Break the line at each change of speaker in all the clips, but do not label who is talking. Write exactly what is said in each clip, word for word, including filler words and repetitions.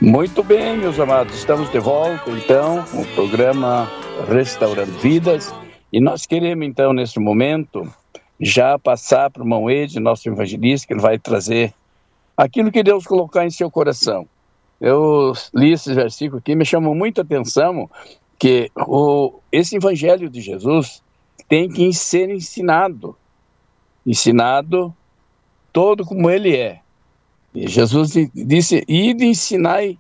Muito bem, meus amados, estamos de volta, então, com o programa Restaurando Vidas, e nós queremos, então, nesse momento, já passar para o irmão Ed, nosso evangelista, que ele vai trazer aquilo que Deus colocar em seu coração. Eu li esse versículo aqui, me chamou muita atenção, que o, esse evangelho de Jesus tem que ser ensinado, ensinado todo como ele é. E Jesus disse, ide ensinai,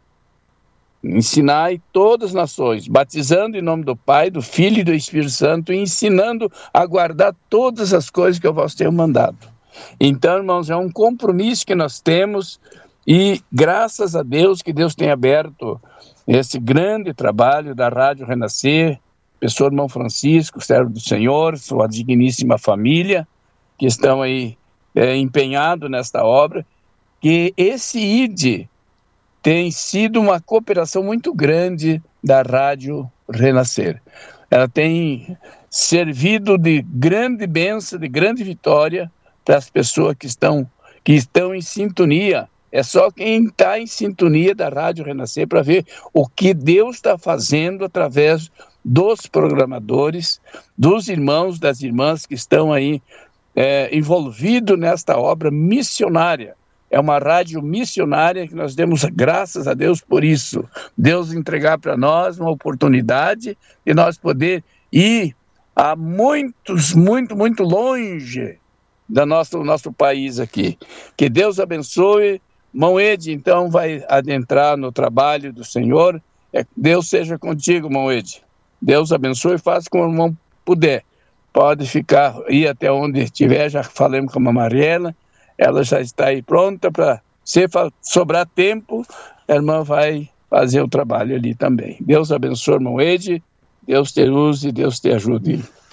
ensinai todas as nações, batizando em nome do Pai, do Filho e do Espírito Santo, e ensinando a guardar todas as coisas que eu vos tenho mandado. Então, irmãos, é um compromisso que nós temos, e graças a Deus que Deus tem aberto esse grande trabalho da Rádio Renascer, pessoa do irmão Francisco, servo do Senhor, sua digníssima família, que estão aí é, empenhados nesta obra, que esse I D tem sido uma cooperação muito grande da Rádio Renascer. Ela tem servido de grande bênção, de grande vitória para as pessoas que estão, que estão em sintonia. É só quem está em sintonia da Rádio Renascer para ver o que Deus está fazendo através dos programadores, dos irmãos, das irmãs que estão aí é, envolvidos nesta obra missionária. É uma rádio missionária que nós demos graças a Deus por isso. Deus entregar para nós uma oportunidade de nós poder ir a muitos, muito, muito longe do nosso, nosso país aqui. Que Deus abençoe. Irmão Ed, então, vai adentrar no trabalho do Senhor. Deus seja contigo, irmão Ed. Deus abençoe e faça como o irmão puder. Pode ficar, ir até onde estiver, já falamos com a Mariela. Ela já está aí pronta para, se sobrar tempo, a irmã vai fazer o trabalho ali também. Deus abençoe, irmão Ed, Deus te use, Deus te ajude.